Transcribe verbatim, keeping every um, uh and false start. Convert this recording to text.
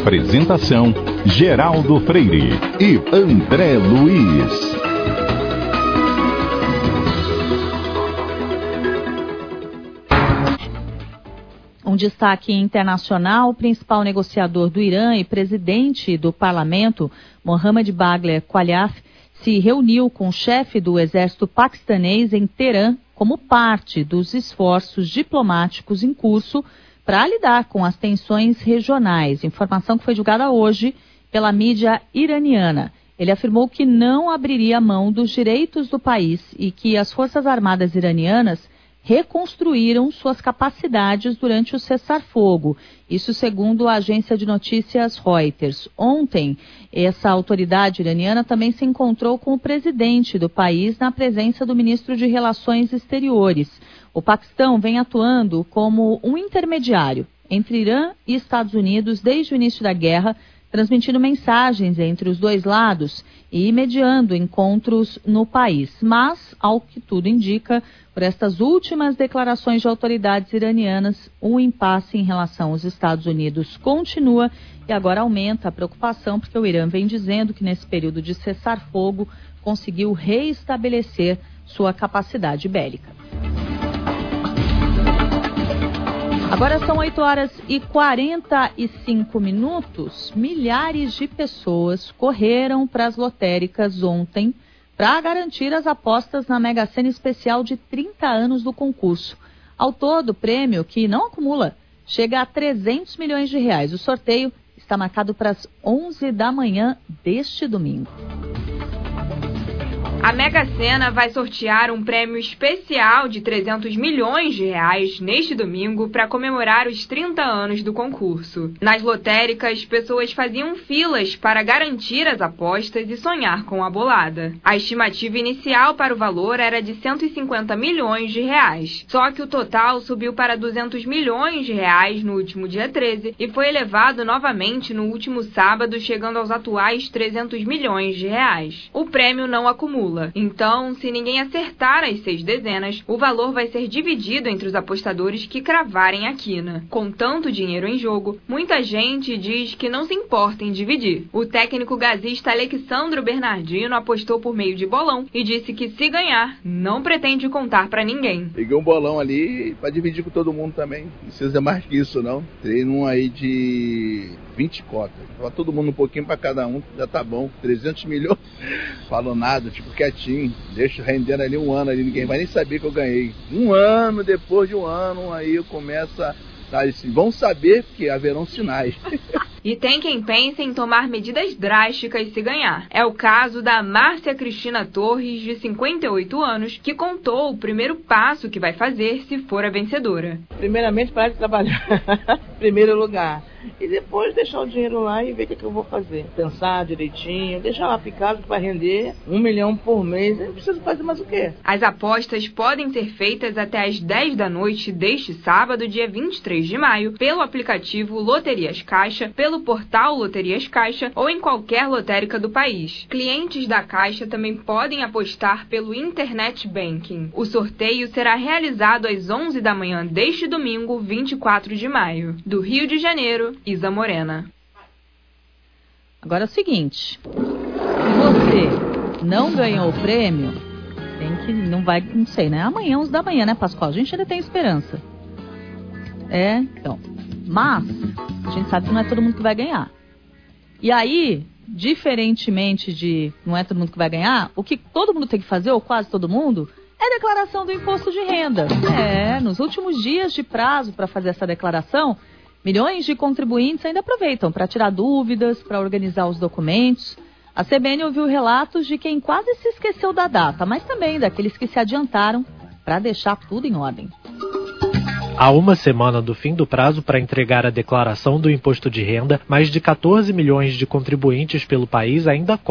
Apresentação: Geraldo Freire e André Luiz. Um destaque internacional: o principal negociador do Irã e presidente do parlamento, Mohammad Bagher Qualiaf, se reuniu com o chefe do exército paquistanês em Teherã como parte dos esforços diplomáticos em curso para lidar com as tensões regionais. Informação que foi divulgada hoje pela mídia iraniana. Ele afirmou que não abriria mão dos direitos do país e que as Forças Armadas iranianas reconstruíram suas capacidades durante o cessar-fogo. Isso segundo a agência de notícias Reuters. Ontem, essa autoridade iraniana também se encontrou com o presidente do país na presença do ministro de Relações Exteriores. O Paquistão vem atuando como um intermediário entre Irã e Estados Unidos desde o início da guerra, transmitindo mensagens entre os dois lados e mediando encontros no país. Mas, ao que tudo indica, por estas últimas declarações de autoridades iranianas, o impasse em relação aos Estados Unidos continua e agora aumenta a preocupação, porque o Irã vem dizendo que nesse período de cessar-fogo conseguiu reestabelecer sua capacidade bélica. Agora são oito horas e quarenta e cinco minutos. Milhares de pessoas correram para as lotéricas ontem para garantir as apostas na Mega Sena especial de trinta anos do concurso. Ao todo, o prêmio, que não acumula, chega a trezentos milhões de reais. O sorteio está marcado para as onze da manhã deste domingo. A Mega Sena vai sortear um prêmio especial de trezentos milhões de reais neste domingo para comemorar os trinta anos do concurso. Nas lotéricas, pessoas faziam filas para garantir as apostas e sonhar com a bolada. A estimativa inicial para o valor era de cento e cinquenta milhões de reais. Só que o total subiu para duzentos milhões de reais no último dia treze e foi elevado novamente no último sábado, chegando aos atuais trezentos milhões de reais. O prêmio não acumula. Então, se ninguém acertar as seis dezenas, o valor vai ser dividido entre os apostadores que cravarem a quina. Com tanto dinheiro em jogo, muita gente diz que não se importa em dividir. O técnico gazista Alexandro Bernardino apostou por meio de bolão e disse que, se ganhar, não pretende contar pra ninguém. Peguei um bolão ali pra dividir com todo mundo também. Não precisa mais que isso, não. Treino um aí de vinte cotas. Pra todo mundo um pouquinho pra cada um, já tá bom. trezentos milhões. Falou nada, tipo quietinho. Deixa rendendo ali um ano ali, ninguém vai nem saber que eu ganhei. Um ano, depois de um ano, aí começa... Tá, assim, vão saber que haverão sinais. E tem quem pense em tomar medidas drásticas se ganhar. É o caso da Márcia Cristina Torres, de cinquenta e oito anos, que contou o primeiro passo que vai fazer se for a vencedora. Primeiramente, parar de trabalhar, em primeiro lugar. E depois deixar o dinheiro lá e ver o que, é que eu vou fazer. Pensar direitinho, deixar lá picado que vai render um milhão por mês. Eu preciso fazer mais o quê? As apostas podem ser feitas até às dez da noite deste sábado, dia vinte e três de maio, pelo aplicativo Loterias Caixa, pelo portal Loterias Caixa ou em qualquer lotérica do país. Clientes da Caixa também podem apostar pelo Internet Banking. O sorteio será realizado às onze da manhã deste domingo, vinte e quatro de maio. Do Rio de Janeiro, Isa Morena. Agora é o seguinte, se você não ganhou o prêmio, tem que, não vai, não sei, né? Amanhã, onze da manhã, né, Pascoal? A gente ainda tem esperança. É, então. Mas, a gente sabe que não é todo mundo que vai ganhar. E aí, diferentemente de não é todo mundo que vai ganhar, o que todo mundo tem que fazer, ou quase todo mundo, é a declaração do imposto de renda. É, nos últimos dias de prazo para fazer essa declaração, milhões de contribuintes ainda aproveitam para tirar dúvidas, para organizar os documentos. A C B N ouviu relatos de quem quase se esqueceu da data, mas também daqueles que se adiantaram para deixar tudo em ordem. Há uma semana do fim do prazo para entregar a declaração do imposto de renda, mais de quatorze milhões de contribuintes pelo país ainda